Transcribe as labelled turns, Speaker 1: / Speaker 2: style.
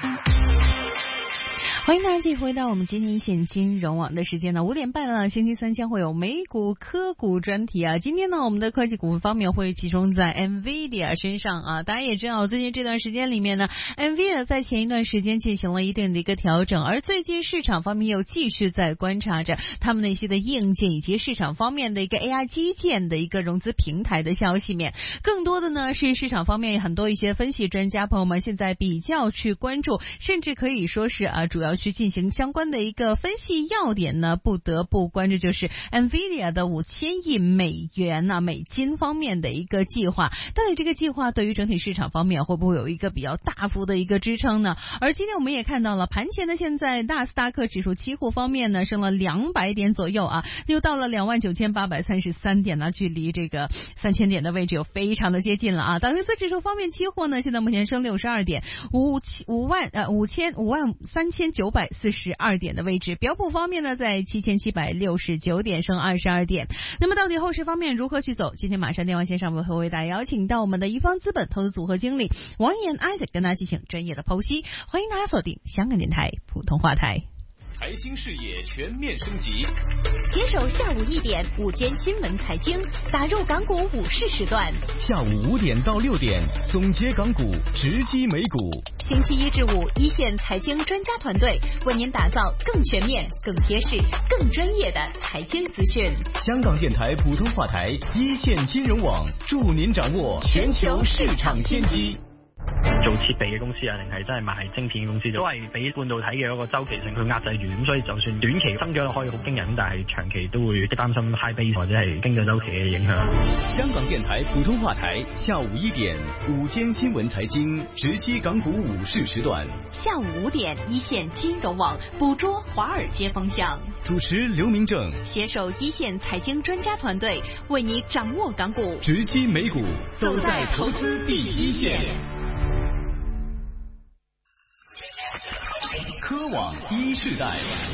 Speaker 1: 欢迎大家继续回到我们今天一线金融网的时间呢，5点半了，星期三将会有美股科股专题啊。今天呢，我们的科技股方面会集中在 NVIDIA 身上啊。大家也知道，最近这段时间里面呢 ，NVIDIA 在前一段时间进行了一定的一个调整，而最近市场方面又继续在观察着他们那些的硬件以及市场方面的一个 AI 基建的一个融资平台的消息面。更多的呢是市场方面很多一些分析专家朋友们现在比较去关注，甚至可以说是主要去进行相关的一个分析要点呢，不得不关注就是 NVIDIA 的5000亿美元美金方面的一个计划。到底这个计划对于整体市场方面会不会有一个比较大幅的一个支撑呢？而今天我们也看到了盘前呢，现在纳斯达克指数期货方面呢升了200点左右啊，又到了29833点呢，距离这个3000点的位置有非常的接近了啊。道琼斯指数方面期货呢现在目前升62点53942点的位置，标普方面呢在7769点升22点。那么到底后市方面如何去走？今天马上电话线上我们会为大家邀请到我们的一方资本投资组合经理王岩 Isaac 跟大家进行专业的剖析。欢迎大家锁定香港电台普通话台。
Speaker 2: 财经视野全面升级，
Speaker 3: 携手下午1点午间新闻财经，打入港股午市时段。
Speaker 2: 下午5点到6点，总结港股，直击美股。
Speaker 3: 星期1至5，一线财经专家团队为您打造更全面、更贴实、更专业的财经资讯。
Speaker 2: 香港電台普通話台一線金融網，助您掌握全球市場先機。
Speaker 4: 做設備嘅公司啊，定係真係賣晶片嘅公司，都係俾半導體嘅一個周期性去壓制住，咁所以就算短期增長可以好驚人，但係長期都會擔心 high base 或者係經濟周期嘅影響。
Speaker 2: 香港電台普通話台下午1點午間新聞財經，直擊港股午市時段。
Speaker 3: 下午5點一線金融網捕捉華爾街風向。
Speaker 2: 主持劉明正，
Speaker 3: 攜手一線財經專家團隊，為你掌握港股，
Speaker 2: 直擊美股，走在投資第一線。科網一世代。